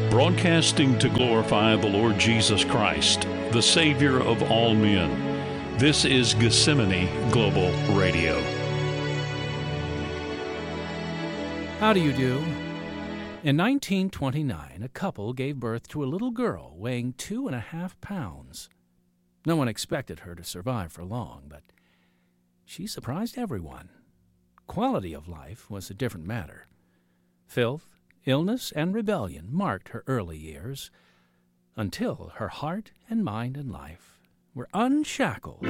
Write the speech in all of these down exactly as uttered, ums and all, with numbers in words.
Broadcasting to glorify the Lord Jesus Christ, the Savior of all men. This is Gethsemane Global Radio. How do you do? In nineteen twenty-nine, a couple gave birth to a little girl weighing two and a half pounds. No one expected her to survive for long, but she surprised everyone. Quality of life was a different matter. Filth, illness, and rebellion marked her early years until her heart and mind and life were unshackled.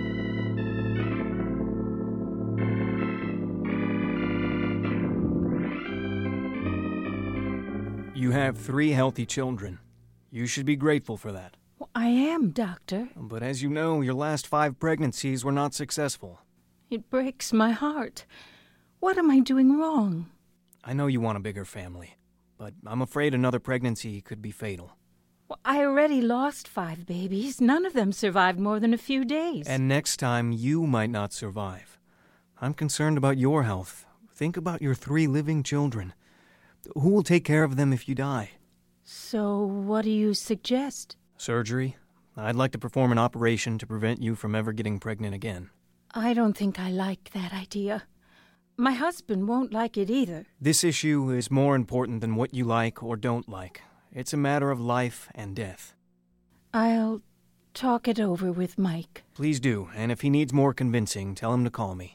You have three healthy children. You should be grateful for that. Well, I am, Doctor. But as you know, your last five pregnancies were not successful. It breaks my heart. What am I doing wrong? I know you want a bigger family, but I'm afraid another pregnancy could be fatal. Well, I already lost five babies. None of them survived more than a few days. And next time, you might not survive. I'm concerned about your health. Think about your three living children. Who will take care of them if you die? So what do you suggest? Surgery. I'd like to perform an operation to prevent you from ever getting pregnant again. I don't think I like that idea. My husband won't like it either. This issue is more important than what you like or don't like. It's a matter of life and death. I'll talk it over with Mike. Please do, and if he needs more convincing, tell him to call me.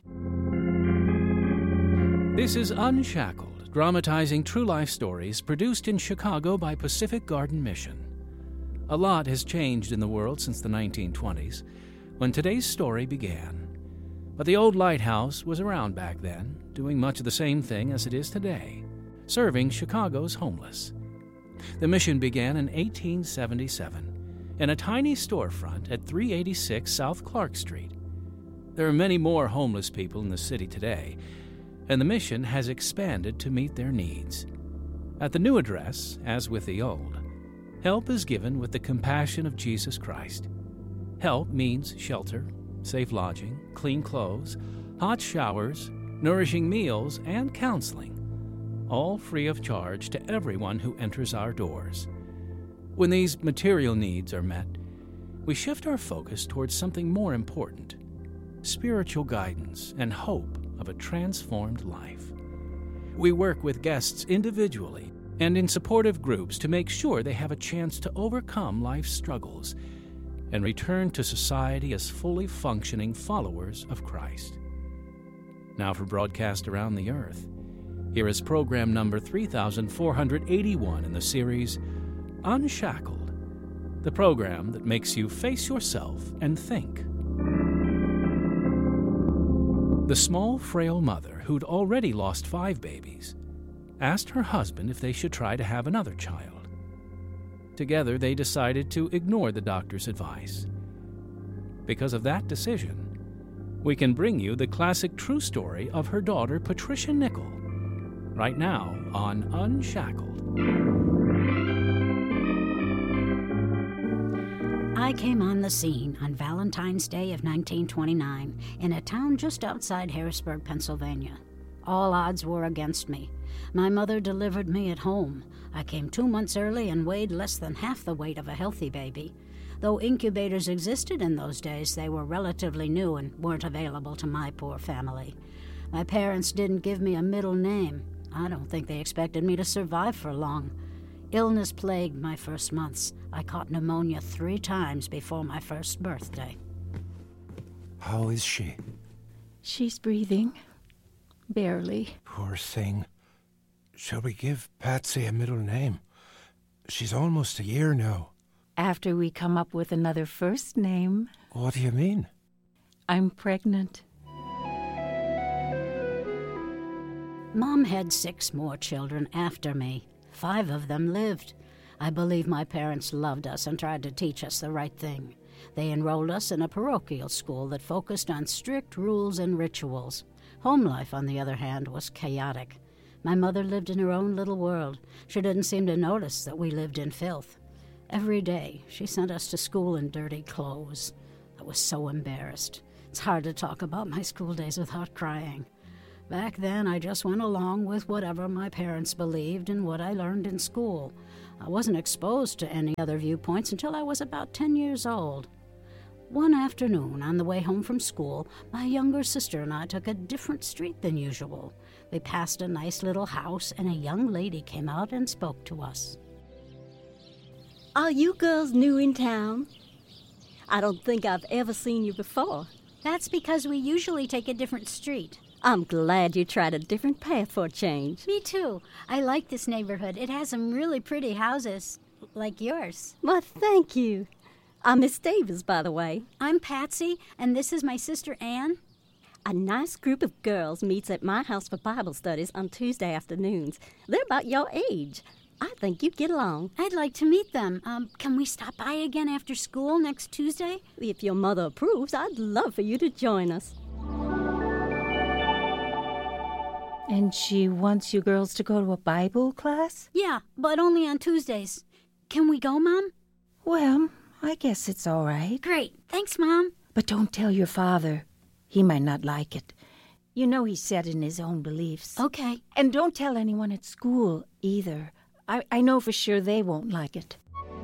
This is Unshackled, dramatizing true life stories produced in Chicago by Pacific Garden Mission. A lot has changed in the world since the nineteen twenties, when today's story began. But the old lighthouse was around back then, doing much of the same thing as it is today, serving Chicago's homeless. The mission began in eighteen seventy-seven, in a tiny storefront at three eighty-six South Clark Street. There are many more homeless people in the city today, and the mission has expanded to meet their needs. At the new address, as with the old, help is given with the compassion of Jesus Christ. Help means shelter, safe lodging, clean clothes, hot showers, nourishing meals, and counseling, all free of charge to everyone who enters our doors. When these material needs are met, we shift our focus towards something more important: spiritual guidance and hope of a transformed life. We work with guests individually and in supportive groups to make sure they have a chance to overcome life's struggles and return to society as fully functioning followers of Christ. Now for broadcast around the earth, here is program number three thousand four hundred eighty-one in the series Unshackled, the program that makes you face yourself and think. The small, frail mother, who'd already lost five babies, asked her husband if they should try to have another child. Together, they decided to ignore the doctor's advice. Because of that decision, we can bring you the classic true story of her daughter, Patricia Nickel, right now on Unshackled. I came on the scene on Valentine's Day of nineteen twenty-nine in a town just outside Harrisburg, Pennsylvania. All odds were against me. My mother delivered me at home. I came two months early and weighed less than half the weight of a healthy baby. Though incubators existed in those days, they were relatively new and weren't available to my poor family. My parents didn't give me a middle name. I don't think they expected me to survive for long. Illness plagued my first months. I caught pneumonia three times before my first birthday. How is she? She's breathing. Barely. Poor thing. Shall we give Patsy a middle name? She's almost a year now. After we come up with another first name. What do you mean? I'm pregnant. Mom had six more children after me. Five of them lived. I believe my parents loved us and tried to teach us the right thing. They enrolled us in a parochial school that focused on strict rules and rituals. Home life, on the other hand, was chaotic. My mother lived in her own little world. She didn't seem to notice that we lived in filth. Every day, she sent us to school in dirty clothes. I was so embarrassed. It's hard to talk about my school days without crying. Back then, I just went along with whatever my parents believed and what I learned in school. I wasn't exposed to any other viewpoints until I was about ten years old. One afternoon, on the way home from school, my younger sister and I took a different street than usual. We passed a nice little house, and a young lady came out and spoke to us. Are you girls new in town? I don't think I've ever seen you before. That's because we usually take a different street. I'm glad you tried a different path for a change. Me too. I like this neighborhood. It has some really pretty houses, like yours. Well, thank you. I'm Miss Davis, by the way. I'm Patsy, and this is my sister Anne. A nice group of girls meets at my house for Bible studies on Tuesday afternoons. They're about your age. I think you'd get along. I'd like to meet them. Um, can we stop by again after school next Tuesday? If your mother approves, I'd love for you to join us. And she wants you girls to go to a Bible class? Yeah, but only on Tuesdays. Can we go, Mom? Well, I guess it's all right. Great. Thanks, Mom. But don't tell your father. He might not like it. You know he's set in his own beliefs. Okay. And don't tell anyone at school either. I, I know for sure they won't like it.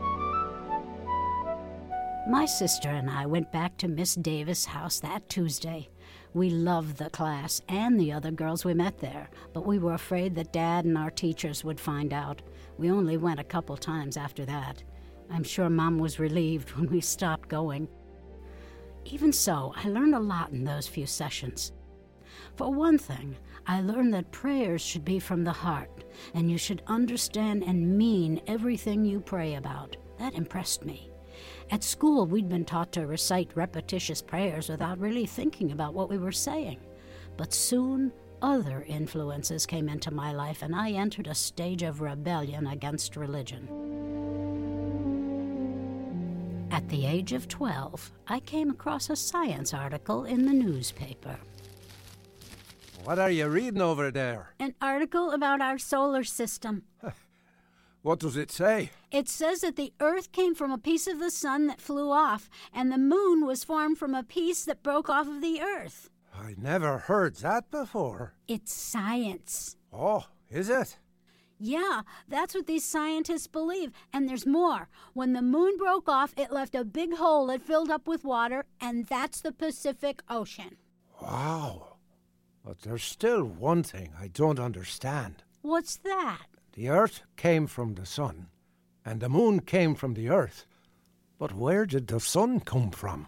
My sister and I went back to Miss Davis' house that Tuesday. We loved the class and the other girls we met there, but we were afraid that Dad and our teachers would find out. We only went a couple times after that. I'm sure Mom was relieved when we stopped going. Even so, I learned a lot in those few sessions. For one thing, I learned that prayers should be from the heart, and you should understand and mean everything you pray about. That impressed me. At school, we'd been taught to recite repetitious prayers without really thinking about what we were saying. But soon, other influences came into my life, and I entered a stage of rebellion against religion. At the age of twelve, I came across a science article in the newspaper. What are you reading over there? An article about our solar system. What does it say? It says that the Earth came from a piece of the sun that flew off, and the moon was formed from a piece that broke off of the Earth. I never heard that before. It's science. Oh, is it? Yeah, that's what these scientists believe. And there's more. When the moon broke off, it left a big hole that filled up with water, and that's the Pacific Ocean. Wow. But there's still one thing I don't understand. What's that? The Earth came from the sun, and the moon came from the Earth. But where did the sun come from?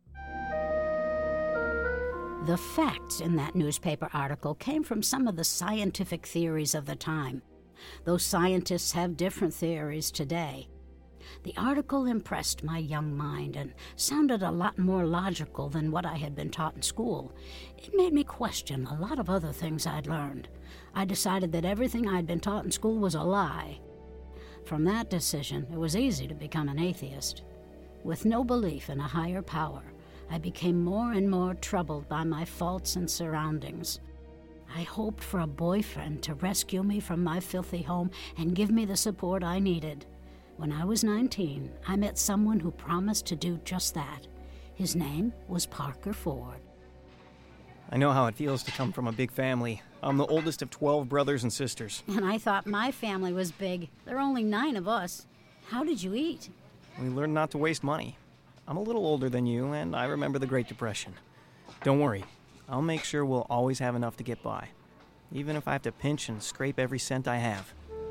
The facts in that newspaper article came from some of the scientific theories of the time. Those scientists have different theories today. The article impressed my young mind and sounded a lot more logical than what I had been taught in school. It made me question a lot of other things I'd learned. I decided that everything I'd been taught in school was a lie. From that decision, it was easy to become an atheist. With no belief in a higher power, I became more and more troubled by my faults and surroundings. I hoped for a boyfriend to rescue me from my filthy home and give me the support I needed. When I was nineteen, I met someone who promised to do just that. His name was Parker Ford. I know how it feels to come from a big family. I'm the oldest of twelve brothers and sisters. And I thought my family was big. There are only nine of us. How did you eat? We learned not to waste money. I'm a little older than you, and I remember the Great Depression. Don't worry. I'll make sure we'll always have enough to get by, even if I have to pinch and scrape every cent I have.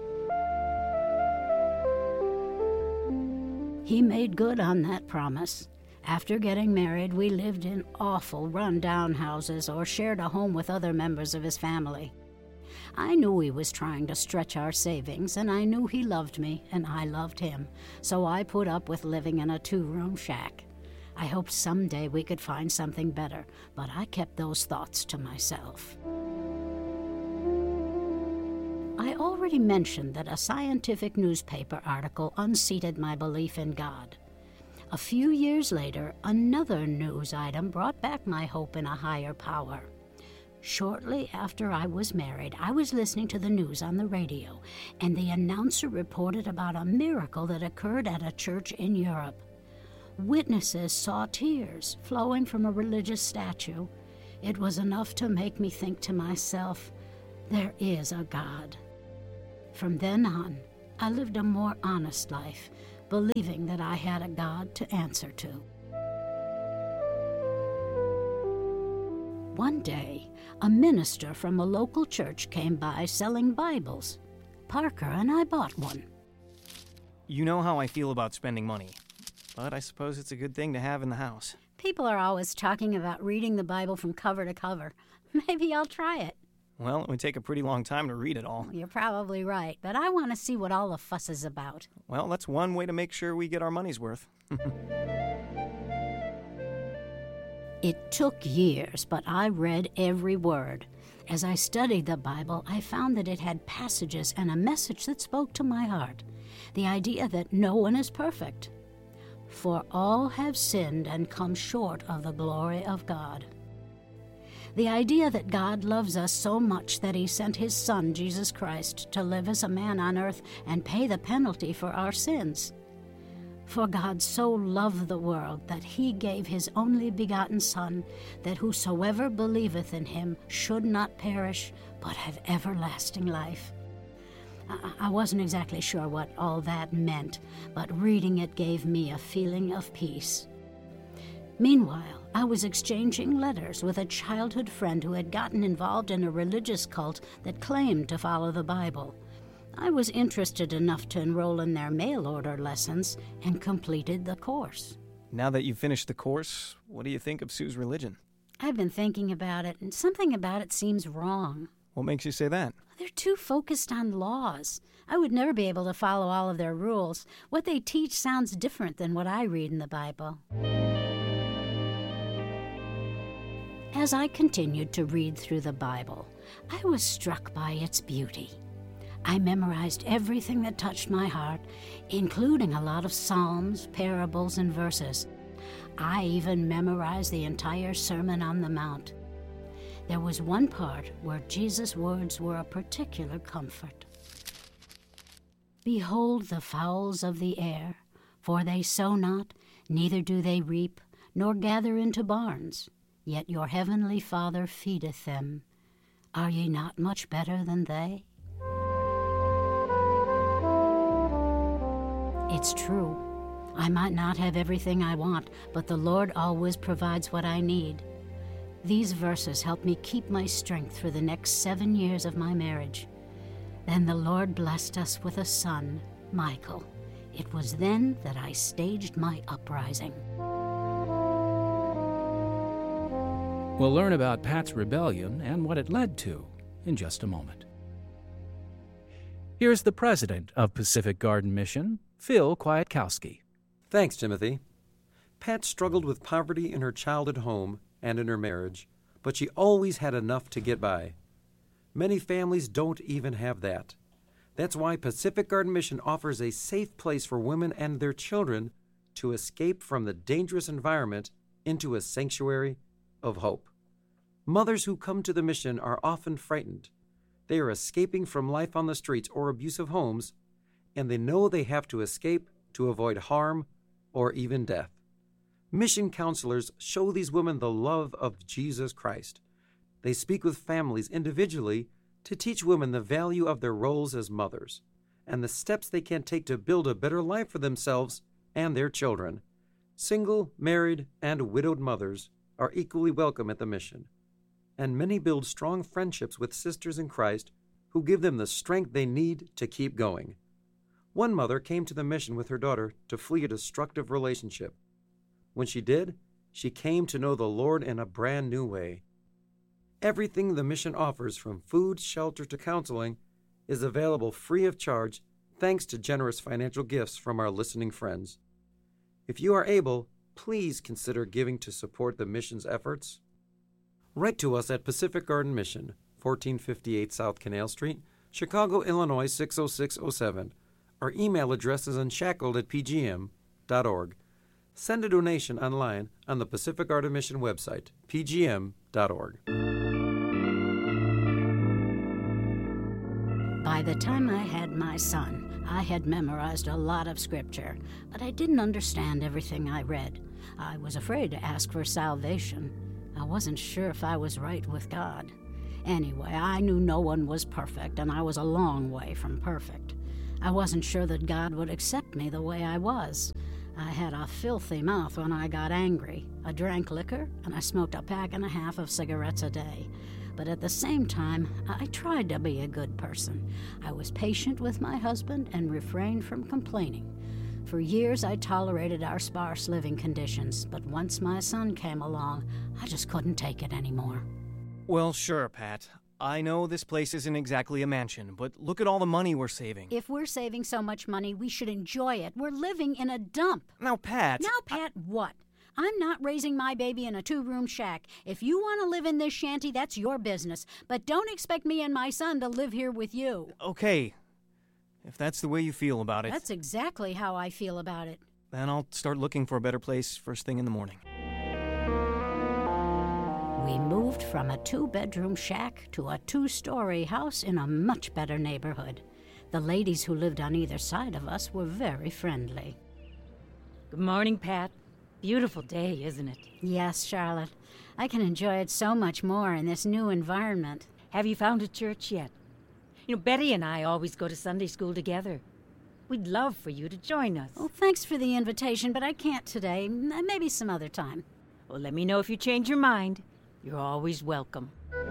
He made good on that promise. After getting married, we lived in awful run-down houses or shared a home with other members of his family. I knew he was trying to stretch our savings, and I knew he loved me, and I loved him, so I put up with living in a two-room shack. I hoped someday we could find something better, but I kept those thoughts to myself. I already mentioned that a scientific newspaper article unseated my belief in God. A few years later, another news item brought back my hope in a higher power. Shortly after I was married, I was listening to the news on the radio, and the announcer reported about a miracle that occurred at a church in Europe. Witnesses saw tears flowing from a religious statue. It was enough to make me think to myself, there is a God. From then on, I lived a more honest life, believing that I had a God to answer to. One day, a minister from a local church came by selling Bibles. Parker and I bought one. You know how I feel about spending money, but I suppose it's a good thing to have in the house. People are always talking about reading the Bible from cover to cover. Maybe I'll try it. Well, it would take a pretty long time to read it all. You're probably right, but I want to see what all the fuss is about. Well, that's one way to make sure we get our money's worth. It took years, but I read every word. As I studied the Bible, I found that it had passages and a message that spoke to my heart. The idea that no one is perfect. For all have sinned and come short of the glory of God. The idea that God loves us so much that he sent his Son, Jesus Christ, to live as a man on earth and pay the penalty for our sins. For God so loved the world that he gave his only begotten Son, that whosoever believeth in him should not perish, but have everlasting life. I, I wasn't exactly sure what all that meant, but reading it gave me a feeling of peace. Meanwhile, I was exchanging letters with a childhood friend who had gotten involved in a religious cult that claimed to follow the Bible. I was interested enough to enroll in their mail order lessons and completed the course. Now that you've finished the course, what do you think of Sue's religion? I've been thinking about it, and something about it seems wrong. What makes you say that? They're too focused on laws. I would never be able to follow all of their rules. What they teach sounds different than what I read in the Bible. As I continued to read through the Bible, I was struck by its beauty. I memorized everything that touched my heart, including a lot of psalms, parables, and verses. I even memorized the entire Sermon on the Mount. There was one part where Jesus' words were a particular comfort. Behold the fowls of the air, for they sow not, neither do they reap, nor gather into barns, yet your heavenly Father feedeth them. Are ye not much better than they? It's true. I might not have everything I want, but the Lord always provides what I need. These verses help me keep my strength for the next seven years of my marriage. Then the Lord blessed us with a son, Michael. It was then that I staged my uprising. We'll learn about Pat's rebellion and what it led to in just a moment. Here's the president of Pacific Garden Mission, Phil Kwiatkowski. Thanks, Timothy. Pat struggled with poverty in her childhood home and in her marriage, but she always had enough to get by. Many families don't even have that. That's why Pacific Garden Mission offers a safe place for women and their children to escape from the dangerous environment into a sanctuary of hope. Mothers who come to the mission are often frightened. They are escaping from life on the streets or abusive homes, and they know they have to escape to avoid harm or even death. Mission counselors show these women the love of Jesus Christ. They speak with families individually to teach women the value of their roles as mothers and the steps they can take to build a better life for themselves and their children. Single, married, and widowed mothers are equally welcome at the mission, and many build strong friendships with sisters in Christ who give them the strength they need to keep going. One mother came to the mission with her daughter to flee a destructive relationship. When she did, she came to know the Lord in a brand new way. Everything the mission offers, from food, shelter, to counseling, is available free of charge thanks to generous financial gifts from our listening friends. If you are able, please consider giving to support the mission's efforts. Write to us at Pacific Garden Mission, fourteen fifty-eight South Canal Street, Chicago, Illinois six oh six oh seven. Our email address is unshackled at p g m dot org. Send a donation online on the Pacific Garden Mission website, p g m dot org. By the time I had my son, I had memorized a lot of scripture, but I didn't understand everything I read. I was afraid to ask for salvation. I wasn't sure if I was right with God. Anyway, I knew no one was perfect, and I was a long way from perfect. I wasn't sure that God would accept me the way I was. I had a filthy mouth when I got angry. I drank liquor, and I smoked a pack and a half of cigarettes a day. But at the same time, I tried to be a good person. I was patient with my husband and refrained from complaining. For years, I tolerated our sparse living conditions, but once my son came along, I just couldn't take it anymore. Well, sure, Pat. I know this place isn't exactly a mansion, but look at all the money we're saving. If we're saving so much money, we should enjoy it. We're living in a dump. Now, Pat... Now, Pat, what? I'm not raising my baby in a two-room shack. If you want to live in this shanty, that's your business. But don't expect me and my son to live here with you. Okay. If that's the way you feel about it... That's exactly how I feel about it. Then I'll start looking for a better place first thing in the morning. We moved from a two-bedroom shack to a two-story house in a much better neighborhood. The ladies who lived on either side of us were very friendly. Good morning, Pat. Beautiful day, isn't it? Yes, Charlotte. I can enjoy it so much more in this new environment. Have you found a church yet? You know, Betty and I always go to Sunday school together. We'd love for you to join us. Oh, thanks for the invitation, but I can't today. Maybe some other time. Well, let me know if you change your mind. You're always welcome.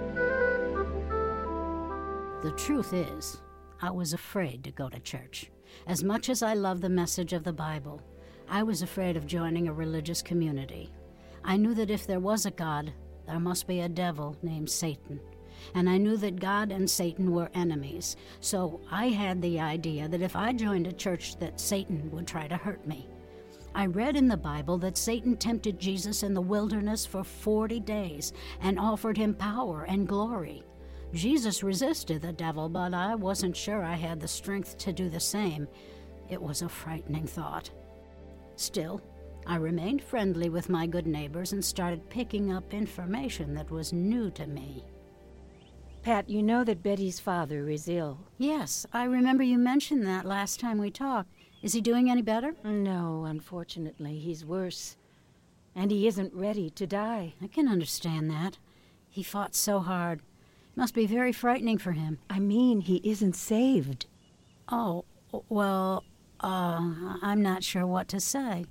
The truth is, I was afraid to go to church. As much as I love the message of the Bible, I was afraid of joining a religious community. I knew that if there was a God, there must be a devil named Satan. And I knew that God and Satan were enemies. So I had the idea that if I joined a church, that Satan would try to hurt me. I read in the Bible that Satan tempted Jesus in the wilderness for forty days and offered him power and glory. Jesus resisted the devil, but I wasn't sure I had the strength to do the same. It was a frightening thought. Still, I remained friendly with my good neighbors and started picking up information that was new to me. Pat, you know that Betty's father is ill. Yes, I remember you mentioned that last time we talked. Is he doing any better? No, unfortunately, he's worse. And he isn't ready to die. I can understand that. He fought so hard. It must be very frightening for him. I mean, he isn't saved. Oh, well, uh, I'm not sure what to say.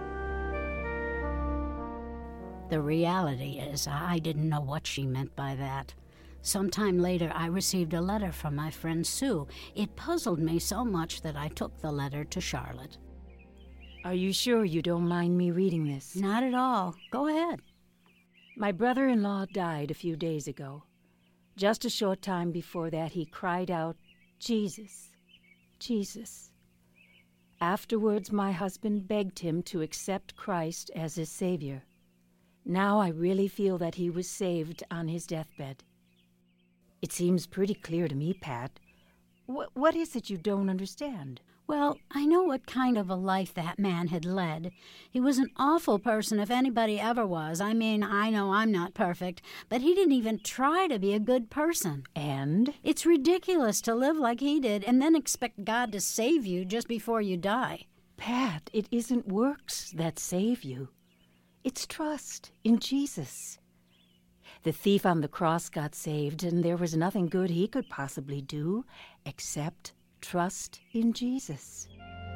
The reality is, I didn't know what she meant by that. Sometime later, I received a letter from my friend Sue. It puzzled me so much that I took the letter to Charlotte. Are you sure you don't mind me reading this? Not at all. Go ahead. My brother-in-law died a few days ago. Just a short time before that, he cried out, "Jesus, Jesus." Afterwards, my husband begged him to accept Christ as his Savior. Now I really feel that he was saved on his deathbed. It seems pretty clear to me, Pat. Wh- what is it you don't understand? Well, I know what kind of a life that man had led. He was an awful person if anybody ever was. I mean, I know I'm not perfect, but he didn't even try to be a good person. And? It's ridiculous to live like he did and then expect God to save you just before you die. Pat, it isn't works that save you. It's trust in Jesus. The thief on the cross got saved, and there was nothing good he could possibly do except trust in Jesus.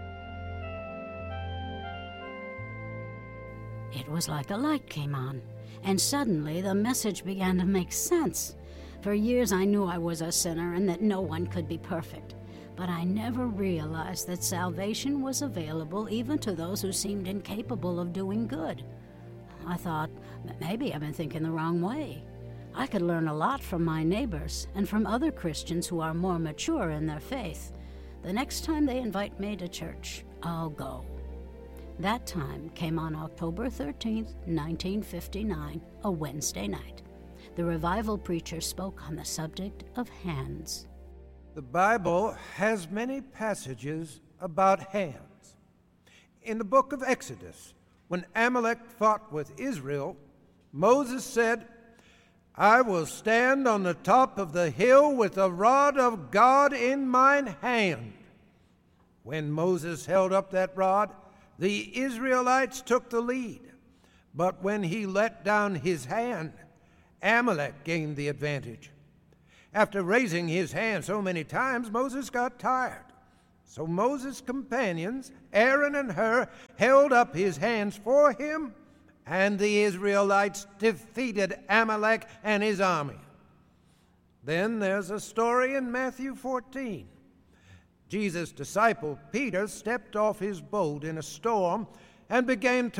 It was like a light came on, and suddenly the message began to make sense. For years I knew I was a sinner and that no one could be perfect, but I never realized that salvation was available even to those who seemed incapable of doing good. I thought, maybe I've been thinking the wrong way. I could learn a lot from my neighbors and from other Christians who are more mature in their faith. The next time they invite me to church, I'll go. That time came on October thirteenth, nineteen fifty-nine, a Wednesday night. The revival preacher spoke on the subject of hands. The Bible has many passages about hands. In the book of Exodus, when Amalek fought with Israel, Moses said, "I will stand on the top of the hill with the rod of God in mine hand." When Moses held up that rod, the Israelites took the lead. But when he let down his hand, Amalek gained the advantage. After raising his hand so many times, Moses got tired. So Moses' companions, Aaron and Hur, held up his hands for him, and the Israelites defeated Amalek and his army. Then there's a story in Matthew fourteen. Jesus' disciple Peter stepped off his boat in a storm and began to